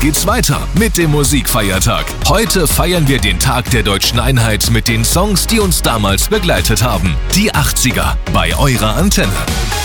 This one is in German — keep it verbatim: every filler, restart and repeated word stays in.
geht's weiter mit dem Musikfeiertag. Heute feiern wir den Tag der deutschen Einheit mit den Songs, die uns damals begleitet haben. Die achtziger bei eurer Antenne.